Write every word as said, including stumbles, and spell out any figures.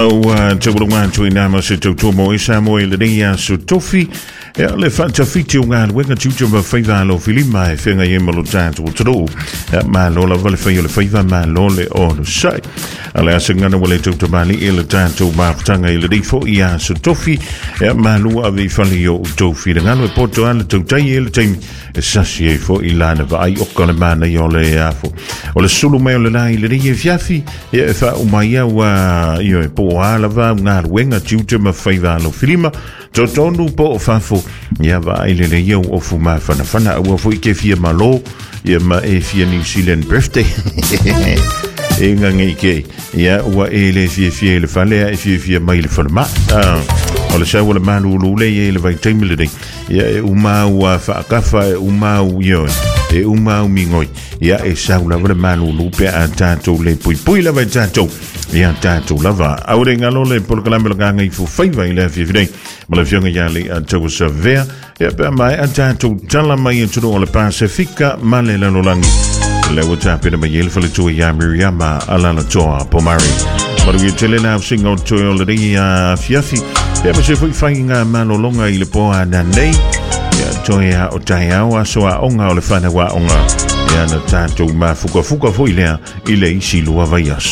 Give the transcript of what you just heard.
O tawurunga tuina ma se tau tomo isa mo i le reia su tofi e le fanta fiti o ngā wenga tiutia ma whaiva lo filima e whenga i malo tātou taro ma lo la vale whai o le whaiva ma lo le o le sai a le asa ngana wale tau tamali e le tātou maafutanga i le reifo i a su tofi e ma lua vi whali o tofi le ngalo e poto ala tau tai e le taimi e sasi e fo i lana va ai oka le mana i o le afo o le sulu mai o le lai le reia fiafi e e wha umai au i o e po ala va ngā wenga tiutia ma whaiva lo filima to tonu po o fafo ia va ai le ia o fu ma fana fana o fu ke fia malo ia ma e fia New Zealand birthday e ngangi ke ia o e le fia fia le fale e fia fia mai le fana o le sa o le manu lu le e le vai taimile dei ia e uma wa fa kafa e uma yo e uma mingoi ia e sa la le manu lu pe a tato le pui pui la vai tato ia tato lava aure ngalo le por kala me nga i fu faiva i le fia fia ma le fionga ia le a tau sa vea ia pe mai a tato tala mai e tuno o le Pasifika ma le lanolangi le wata pe na yel fale tu ia Miriama alana toa pomari ma le tele na singo to le ia fiafi ia ma se foi fainga mano longa i le po ana nei ia toia o taia o soa onga o le fana wa onga ia na tato ma fuka fuka foi le i le isi lua vai